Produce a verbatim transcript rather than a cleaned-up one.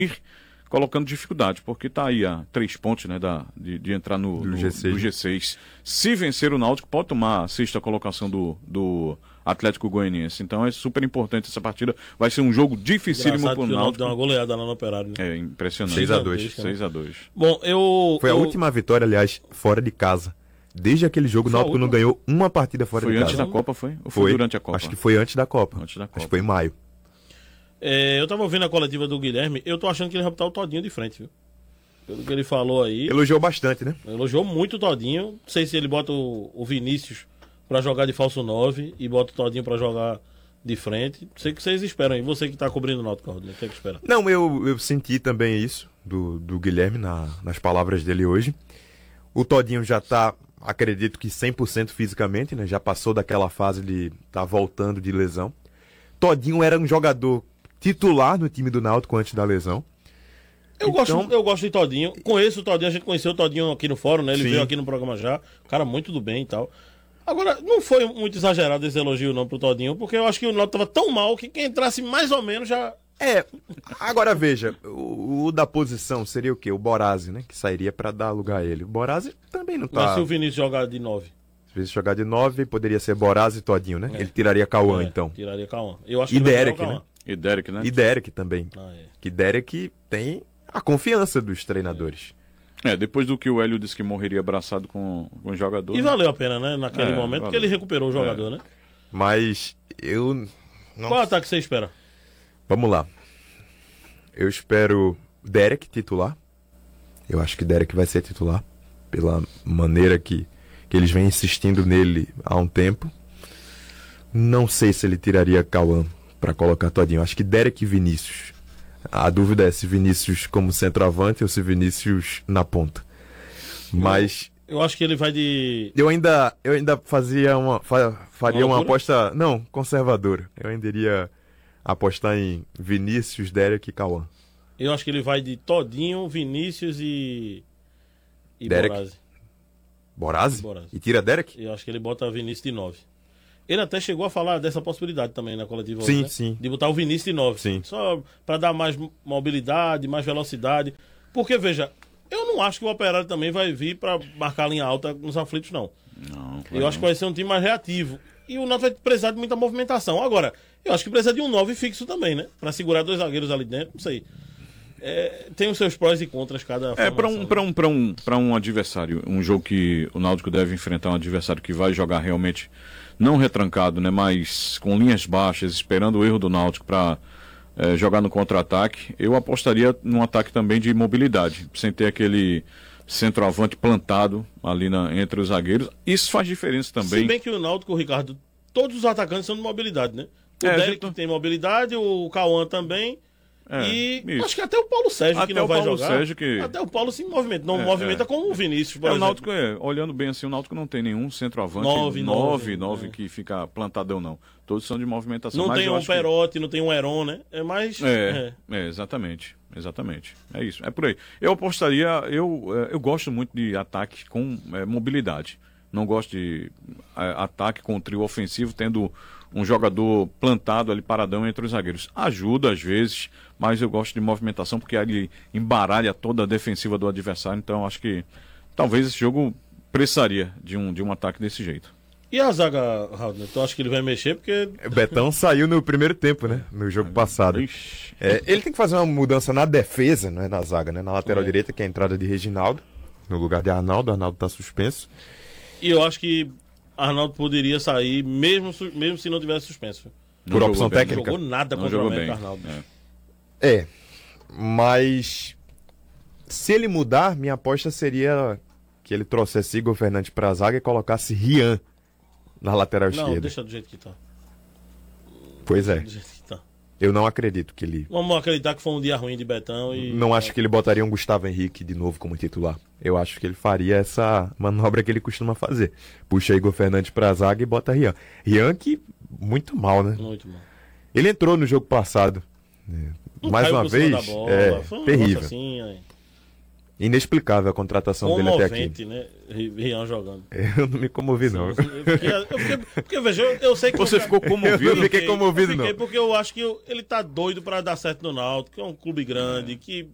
colocando dificuldade, porque está aí a três pontos, né, da, de, de entrar no, Do no G seis. do G seis. Se vencer o Náutico, pode tomar a sexta colocação do, do Atlético Goianiense. Então é super importante essa partida. Vai ser um jogo dificílimo para o Náutico. Deu uma goleada lá no Operário. Né? É impressionante. seis a dois. seis a dois. Bom, eu... Foi a eu... última vitória, aliás, fora de casa. Desde aquele jogo, o Foi a Náutico não última? ganhou uma partida fora Foi de antes casa. da Copa, foi? Ou foi, Foi durante a Copa? Acho que foi antes da Copa. Antes da Copa. Acho que foi em maio. É, eu tava ouvindo a coletiva do Guilherme, eu tô achando que ele vai botar o Todinho de frente, viu? Pelo que ele falou aí. Elogiou bastante, né? Elogiou muito o Todinho. Não sei se ele bota o, o Vinícius pra jogar de falso nove e bota o Todinho pra jogar de frente. Sei que vocês esperam aí. Você que tá cobrindo o Náutico, Rodney, o que é que espera? Não, eu, eu senti também isso do, do Guilherme na, nas palavras dele hoje. O Todinho já tá, acredito que cem por cento fisicamente, né? Já passou daquela fase de tá voltando de lesão. Todinho era um jogador titular no time do Náutico antes da lesão. Eu, Então- gosto, eu gosto de Todinho. Conheço o Todinho, a gente conheceu o Todinho aqui no fórum, né? Ele Sim. veio aqui no programa já. Cara, muito do bem e tal. Agora, não foi muito exagerado esse elogio não pro Todinho, porque eu acho que o Náutico tava tão mal que quem entrasse mais ou menos já... É, agora veja, o, o da posição seria o quê? O Borazzi, né? Que sairia pra dar lugar a ele. O Borazzi também não tá... Mas se o Vinícius jogar de nove. Se vezes jogar de nove, poderia ser Borazzi e Todinho, né? Ele tiraria Cauã, É, então. Tiraria Cauã. Eu acho E que ele vai Derek, tirar o né? Cauã. E Derek, né? E Derek também. Ah, é. Que Derek tem a confiança dos treinadores. É, depois do que o Hélio disse que morreria abraçado com, com o jogador. E né? valeu a pena, né? Naquele É, momento, porque valeu. ele recuperou o jogador, né? Mas eu... não- Qual ataque você espera? Vamos lá. Eu espero Derek titular. Eu acho que Derek vai ser titular. Pela maneira que, que eles vêm insistindo nele há um tempo. Não sei se ele tiraria Cauã para colocar Todinho. Acho que Derek e Vinícius. A dúvida é se Vinícius como centroavante ou se Vinícius na ponta. Mas Eu acho que ele vai de... eu ainda, eu ainda fazia uma, fa- faria Uma uma loucura? aposta, não, conservadora. Eu ainda iria apostar em Vinícius, Derek e Cauã. Eu acho que ele vai de Todinho, Vinícius e... E Derek. Borazzi. Borazzi? Borazzi. E tira Derek? Eu acho que ele bota Vinícius de nove. Ele até chegou a falar dessa possibilidade também na coletiva. Sim, hoje, né? sim. De botar o Vinícius de nove. Sim. Só pra dar mais mobilidade, mais velocidade. Porque, veja, eu não acho que o Operário também vai vir pra marcar a linha alta nos aflitos, não. Não, Eu acho que vai ser um time mais reativo. E o Náutico vai precisar de muita movimentação. Agora, eu acho que precisa de um nove fixo também, né? Pra segurar dois zagueiros ali dentro, não sei. É, tem os seus prós e contras cada É, para formação, um, né? pra um, pra um, pra um adversário, um jogo que o Náutico deve enfrentar um adversário que vai jogar realmente não retrancado, né, mas com linhas baixas, esperando o erro do Náutico para jogar no contra-ataque, eu apostaria num ataque também de mobilidade, sem ter aquele centroavante plantado ali na, entre os zagueiros. Isso faz diferença também. Se bem que o Náutico, o Ricardo, todos os atacantes são de mobilidade, né? O É, Derek gente- tem mobilidade, o Cauã também. É, e isso. acho que até o Paulo Sérgio que Até não o vai Paulo jogar. Sérgio que- Até o Paulo se movimenta. Não É, movimenta é. como o Vinícius, por É, o exemplo. Náutico, é, olhando bem assim, o Náutico não tem nenhum centroavante Nove, nove, nove, nove é. que fica plantadão, não. Todos são de movimentação. Não mas tem eu um acho que- Perotti, não tem um Heron, né? É mais... É, é, exatamente, exatamente. É isso, é por aí. Eu apostaria, eu, é, eu gosto muito de ataque com é, mobilidade. Não gosto de é, ataque com trio ofensivo, tendo um jogador plantado ali, paradão entre os zagueiros. Ajuda às vezes, mas eu gosto de movimentação porque ali embaralha toda a defensiva do adversário. Então acho que talvez esse jogo precisaria de um, de um ataque desse jeito. E a zaga, Raul? Tu acha que ele vai mexer? Porque... O Betão saiu no primeiro tempo, né? No jogo passado. Ixi. É, ele tem que fazer uma mudança na defesa, não é na zaga, né? Na lateral É. direita, que é a entrada de Reginaldo, no lugar de Arnaldo. Arnaldo tá suspenso. E eu acho que Arnaldo poderia sair, mesmo, su- mesmo se não tivesse suspenso. Não Por jogou opção bem, Não técnica. jogou nada Não contra o jogou América, bem. Arnaldo. É. É, mas se ele mudar, minha aposta seria que ele trouxesse Igor Fernandes pra zaga e colocasse Rian na lateral Não, esquerda. deixa do jeito que tá. Pois é, Do jeito que tá. eu não acredito que ele... Vamos acreditar que foi um dia ruim de Betão e... Não acho que ele botaria um Gustavo Henrique de novo como titular. Eu acho que ele faria essa manobra que ele costuma fazer. Puxa Igor Fernandes pra zaga e bota Rian. Rian que muito mal, né? Muito bom. Ele entrou no jogo passado. É, Não mais caiu uma por cima vez, da bola, é foi um terrível. negócio assim, aí. Inexplicável a contratação dele até aqui. Comovente, né? Rian jogando. Eu não me comovi, não. Eu fiquei, eu fiquei, porque, veja, eu, eu sei que... Você eu, ficou comovido? Eu não fiquei comovido, eu fiquei não. Porque eu acho que eu, ele tá doido pra dar certo no Náutico, que é um clube grande, que